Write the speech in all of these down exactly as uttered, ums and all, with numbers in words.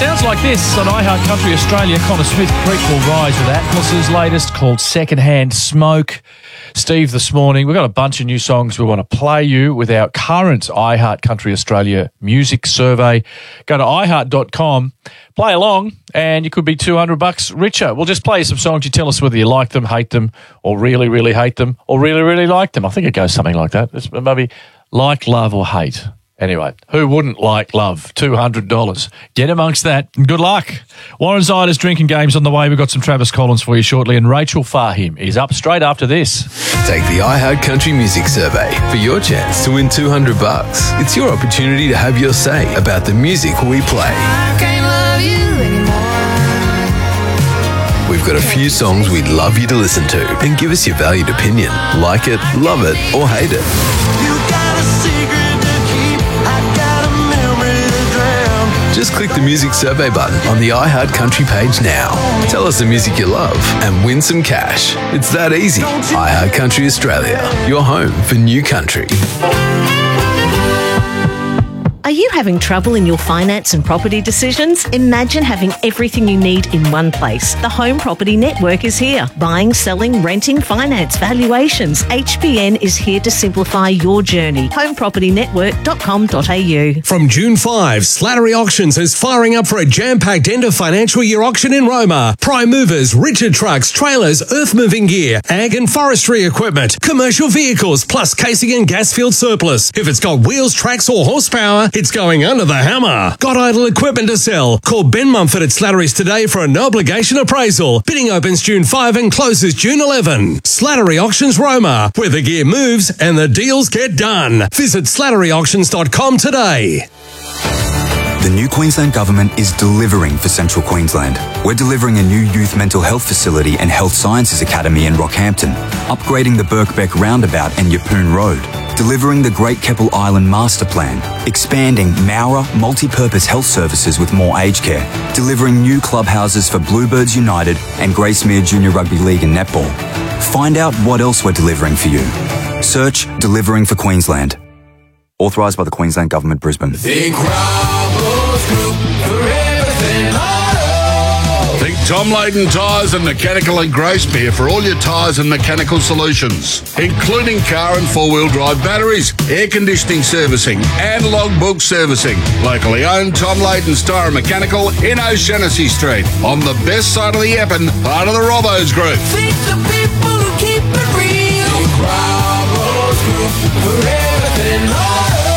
Sounds like this on iHeart Country Australia. Connor Smith Creek will rise with Atlas's latest called Secondhand Smoke. Steve, this morning, we've got a bunch of new songs we want to play you with our current iHeart Country Australia music survey. Go to i heart dot com, play along, and you could be two hundred bucks richer. We'll just play you some songs. You tell us whether you like them, hate them, or really, really hate them, or really, really like them. I think it goes something like that. It's maybe like, love, or hate. Anyway, who wouldn't like love? two hundred dollars. Get amongst that and good luck. Warren Zyder's drinking games on the way. We've got some Travis Collins for you shortly, and Rachel Fahim is up straight after this. Take the iHeart Country Music Survey for your chance to win two hundred bucks. It's your opportunity to have your say about the music we play. I can't love you anymore. We've got a few songs we'd love you to listen to and give us your valued opinion. Like it, love it, or hate it. You got a secret. Just click the music survey button on the iHeart Country page now. Tell us the music you love and win some cash. It's that easy. iHeart Country Australia, your home for new country. Are you having trouble in your finance and property decisions? Imagine having everything you need in one place. The Home Property Network is here. Buying, selling, renting, finance, valuations. H B N is here to simplify your journey. home property network dot com dot a u. From June fifth, Slattery Auctions is firing up for a jam-packed end of financial year auction in Roma. Prime movers, Richard trucks, trailers, earth-moving gear, ag and forestry equipment, commercial vehicles, plus casing and gas field surplus. If it's got wheels, tracks or horsepower, it's going under the hammer. Got idle equipment to sell? Call Ben Mumford at Slattery's today for a no-obligation appraisal. Bidding opens June fifth and closes June eleventh. Slattery Auctions Roma, where the gear moves and the deals get done. Visit slattery auctions dot com today. The new Queensland Government is delivering for Central Queensland. We're delivering a new youth mental health facility and health sciences academy in Rockhampton, upgrading the Birkbeck Roundabout and Yeppoon Road, delivering the Great Keppel Island Master Plan, expanding Mowra multi-purpose health services with more aged care, delivering new clubhouses for Bluebirds United and Gracemere Junior Rugby League and Netball. Find out what else we're delivering for you. Search Delivering for Queensland. Authorised by the Queensland Government, Brisbane. Think Ramos Group for everything auto. Think Tom Layden Tyres and Mechanical and Gracemere for all your tyres and mechanical solutions, including car and four-wheel drive batteries, air conditioning servicing and logbook servicing. Locally owned Tom Layden's Tyre and Mechanical in O'Shanassy Street on the best side of the Epping, part of the Robbo's Group. Think the people who keep it real. Think Ramos Group for everything auto.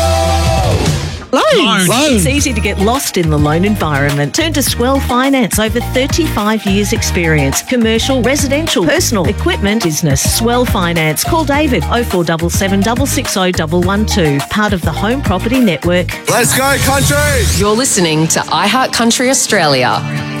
Loans. It's easy to get lost in the loan environment. Turn to Swell Finance. Over thirty-five years experience. Commercial, residential, personal, equipment, business. Swell Finance. Call David oh four seven seven, six six oh, one one two. Part of the Home Property Network. Let's go, country! You're listening to iHeart Country Australia.